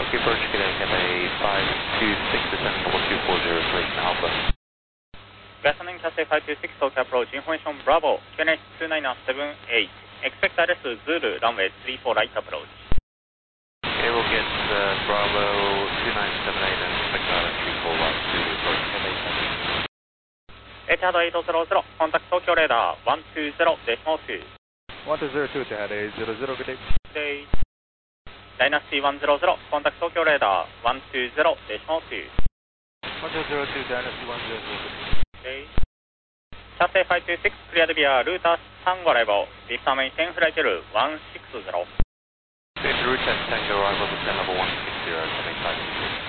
Tokyo approach, Cathay 526, descending level 240, Clayton Alpha. Listening Cathay 526, Tokyo approach, information Bravo, QNH 2978, expect address Zulu, runway 34 right approach. Okay, we'll get Bravo 2978 and expect address 34 right Zulu approach, Cathay 7. Etihad 800, contact Tokyo radar 120.2. 1202 Etihad 800, good day. Day. Dynasty 100, contact Tokyo radar 120.2. 1202 Dynasty 100, good day. Okay. Cathay 526, cleared via route Tango arrival, descend maintain flight level 160. Okay, route Tango arrival, descend level 160, Cathay 526.